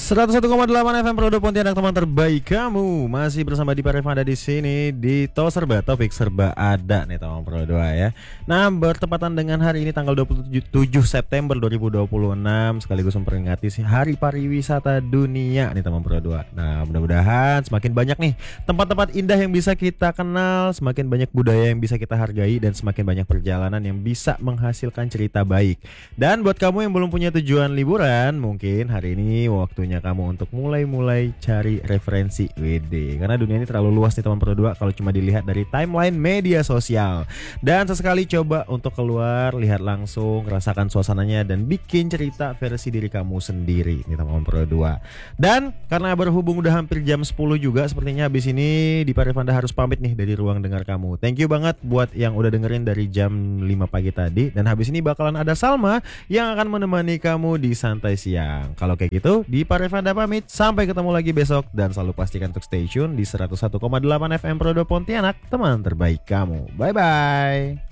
101,8 FM Prodo Pontianak, teman terbaik kamu. Masih bersama Dipa Revanda di sini di Serba Topik Serba Ada nih teman Prodo ya. Nah, bertepatan dengan hari ini tanggal 27 September 2026 sekaligus memperingati Hari Pariwisata Dunia nih teman Prodo. Nah, mudah-mudahan semakin banyak nih tempat-tempat indah yang bisa kita kenal, semakin banyak budaya yang bisa kita hargai, dan semakin banyak perjalanan yang bisa menghasilkan cerita baik. Dan buat kamu yang belum punya tujuan liburan, mungkin hari ini waktunya kamu untuk mulai cari referensi WD. Karena dunia ini terlalu luas nih teman Pro 2 kalau cuma dilihat dari timeline media sosial. Dan sesekali coba untuk keluar, lihat langsung, rasakan suasananya, dan bikin cerita versi diri kamu sendiri nih teman Pro 2. Dan karena berhubung udah hampir jam 10 juga, sepertinya habis ini Dipa Revanda harus pamit nih dari ruang dengar kamu. Thank you banget buat yang udah dengerin dari jam 5 pagi tadi. Dan habis ini bakalan ada Salma yang akan menemani kamu di santai siang. Kalau kayak gitu, Dipa Revanda pamit. Sampai ketemu lagi besok, dan selalu pastikan untuk stay tune di 101,8 FM Prodo Pontianak, teman terbaik kamu. Bye bye.